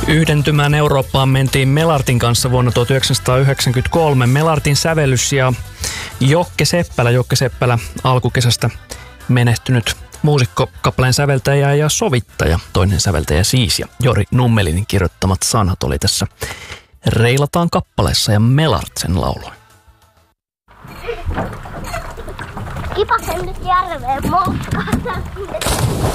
Yhdentymään Eurooppaan mentiin Melartin kanssa vuonna 1993. Melartin sävellys ja Jokke Seppälä alkukesästä menehtynyt muusikko, kappaleen säveltäjä ja sovittaja, toinen säveltäjä siis, ja Jori Nummelinin kirjoittamat sanat oli tässä Reilataan kappaleessa ja Melart sen lauloi. Kipasen nyt järveen moukkaan.